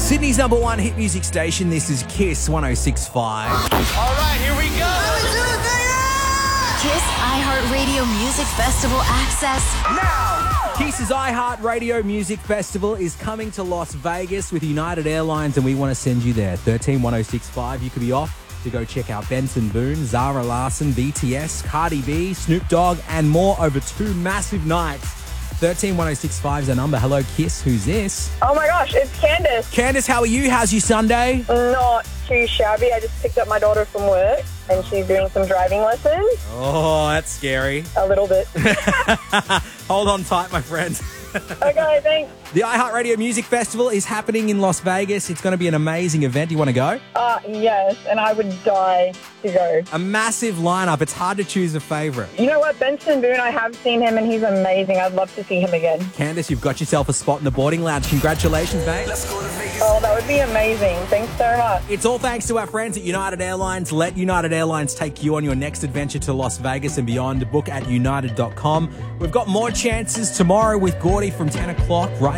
Sydney's number one hit music station. This is Kiss 106.5. All right, here we go. Kiss iHeartRadio Music Festival access Now, Kiss's iHeartRadio Music Festival is coming to Las Vegas with United Airlines, and we want to send you there. 131065. You could be off to go check out Benson Boone, Zara Larsson, BTS, Cardi B, Snoop Dogg, and more over 2 massive nights. 131065 is our number. Hello, Kiss. Who's this? Oh my gosh, it's Candace. Candace, how are you? How's your Sunday? Not too shabby. I just picked up my daughter from work and she's doing some driving lessons. Oh, that's scary. A little bit. Hold on tight, my friend. Okay, thanks. The iHeartRadio Music Festival is happening in Las Vegas. It's going to be an amazing event. Do you want to go? Yes, and I would die to go. A massive lineup. It's hard to choose a favourite. You know what? Benson Boone, I have seen him and he's amazing. I'd love to see him again. Candace, you've got yourself a spot in the boarding lounge. Congratulations, mate. Oh, that would be amazing. Thanks so much. It's all thanks to our friends at United Airlines. Let United Airlines take you on your next adventure to Las Vegas and beyond. Book at united.com. We've got more chances tomorrow with Gordy from 10 o'clock. Right